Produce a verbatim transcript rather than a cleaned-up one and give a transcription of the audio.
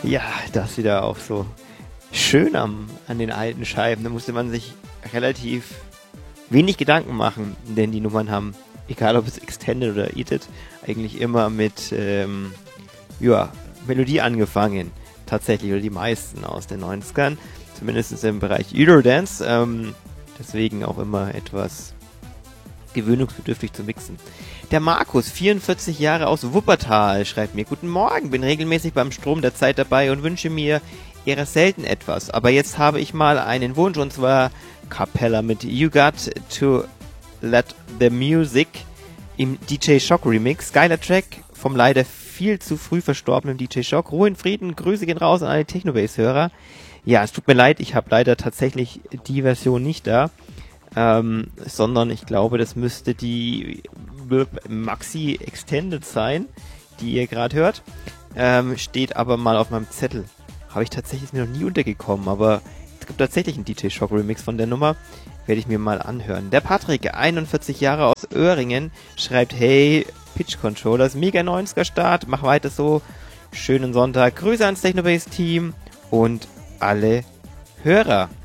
Ja, das wieder auch so schön am, an den alten Scheiben. Da musste man sich relativ wenig Gedanken machen, denn die Nummern haben, egal ob es Extended oder Eat-It, eigentlich immer mit ähm, ja, Melodie angefangen. Tatsächlich, oder die meisten aus den neunzigern. Zumindest im Bereich Eurodance. Ähm, deswegen auch immer etwas gewöhnungsbedürftig zu mixen. Der Markus, vierundvierzig Jahre aus Wuppertal, schreibt mir: Guten Morgen, bin regelmäßig beim Strom der Zeit dabei und wünsche mir eher selten etwas. Aber jetzt habe ich mal einen Wunsch, und zwar Capella mit You Got to Let the Music im D J Shock Remix. Geiler Track vom leider viel zu früh verstorbenen D J Shock. Ruhe in Frieden, Grüße gehen raus an alle Technobase-Hörer. Ja, es tut mir leid, ich habe leider tatsächlich die Version nicht da. Ähm, sondern ich glaube, das müsste die Maxi Extended sein, die ihr gerade hört. Ähm, steht aber mal auf meinem Zettel. Habe ich tatsächlich, ist mir noch nie untergekommen, aber es gibt tatsächlich einen D J Shock Remix von der Nummer. Werde ich mir mal anhören. Der Patrick, einundvierzig Jahre aus Öhringen, schreibt: Hey, Pitch Controllers, mega neunziger Start, mach weiter so. Schönen Sonntag. Grüße ans Technobase Team und alle Hörer.